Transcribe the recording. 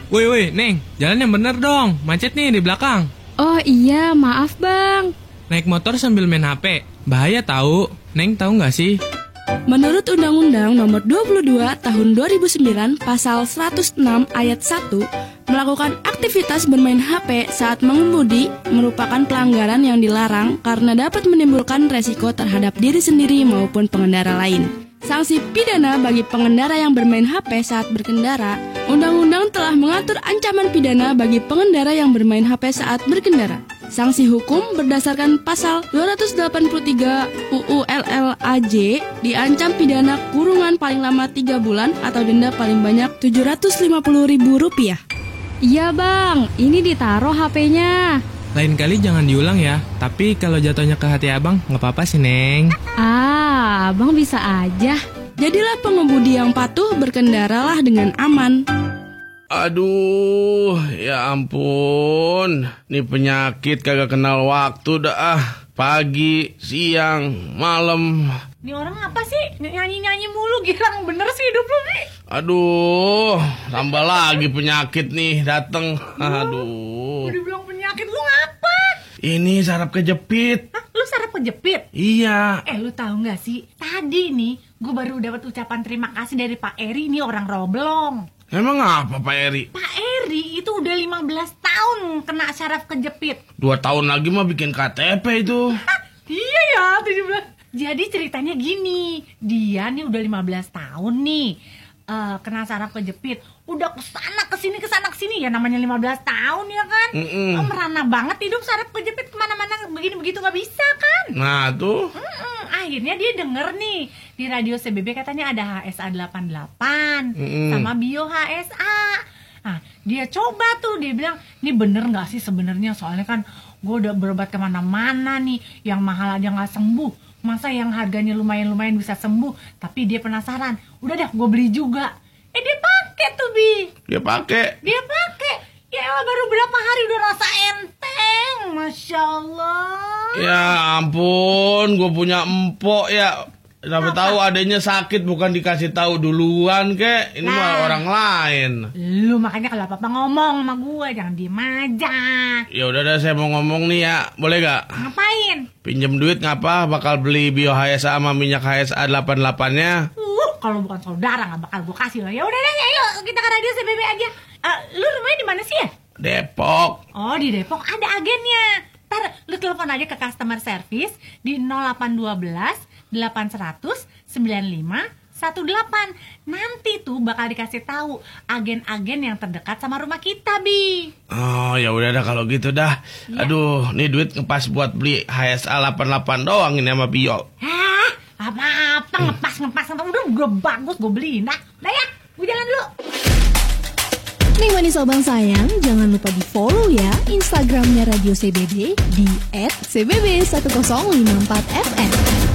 Woi, Neng, jalan yang bener dong. Macet nih di belakang. Oh iya, maaf bang. Naik motor sambil main HP. Bahaya tahu. Neng tahu nggak sih? Menurut Undang-Undang Nomor 22 Tahun 2009 Pasal 106 Ayat 1, melakukan aktivitas bermain HP saat mengemudi merupakan pelanggaran yang dilarang karena dapat menimbulkan resiko terhadap diri sendiri maupun pengendara lain. Sanksi pidana bagi pengendara yang bermain HP saat berkendara. Undang-undang telah mengatur ancaman pidana bagi pengendara yang bermain HP saat berkendara. Sanksi hukum berdasarkan pasal 283 UU LLAJ diancam pidana kurungan paling lama 3 bulan atau denda paling banyak Rp750.000. Iya bang, ini ditaruh HP-nya. Lain kali jangan diulang ya. Tapi kalau jatuhnya ke hati abang, nggak apa-apa sih, Neng. Abang bisa aja. Jadilah pengemudi yang patuh, berkendaralah dengan aman. Aduh, ya ampun. Nih penyakit kagak kenal waktu dah. Pagi, siang, malam. Ini orang apa sih? Nyanyi-nyanyi mulu, girang bener sih hidup lu nih. Aduh, tambah lagi penyakit nih dateng. Aduh. Udah bilang penyakit, lu ngapa? Ini saraf kejepit. Hah? Lu saraf kejepit? Iya. Lu tahu nggak sih? Tadi nih, gue baru dapat ucapan terima kasih dari Pak Eri nih, orang Roblong. Emang apa Pak Eri? Pak Eri itu udah 15 tahun kena saraf kejepit. 2 tahun lagi mah bikin KTP itu. Iya ya, 17. Jadi ceritanya gini, dia nih udah 15 tahun nih kena saraf kejepit. Udah kesana kesini ya, namanya 15 tahun ya kan. Merana banget hidup saraf kejepit, kemana-mana begini-begitu gak bisa kan. Nah tuh. Akhirnya dia denger nih di radio CBB katanya ada HSA 88 sama Bio HSA. Nah dia coba tuh, dia bilang ini bener gak sih sebenarnya, soalnya kan gue udah berobat kemana-mana nih, yang mahal aja gak sembuh, masa yang harganya lumayan-lumayan bisa sembuh. Tapi dia penasaran, udah dah gue beli juga. Dia pakai tuh Bi. Dia pakai. Ya baru berapa hari udah rasa enteng, Masya Allah. Ya ampun, gue punya empok ya. Sampai tahu adanya sakit bukan dikasih tahu duluan kek. Ini mah orang lain. Lu makanya kalau apa-apa ngomong sama gue, jangan diem aja. Ya udah dah, saya mau ngomong nih ya. Boleh gak? Ngapain? Pinjem duit ngapa? Bakal beli Bio HSA sama minyak HSA 88-nya. Kalau bukan saudara gak bakal gue kasih lah. Ya udah deh, ayo kita ke radio CBB aja. Lu rumahnya di mana sih ya? Depok. Oh, di Depok ada agennya. Ntar lu telepon aja ke customer service di 0812 800 9518. Nanti tuh bakal dikasih tahu agen-agen yang terdekat sama rumah kita, Bi. Oh, ya udah dah kalau gitu dah. Ya. Aduh, nih duit ngepas buat beli HSA 88 doang ini sama Bio. Hah? Apa-apa ngepas. Udah bagus gue beliin. Nah ya, gue jalan dulu. Nih manis abang sayang, jangan lupa di follow ya Instagramnya Radio CBB di @cbb1054fm.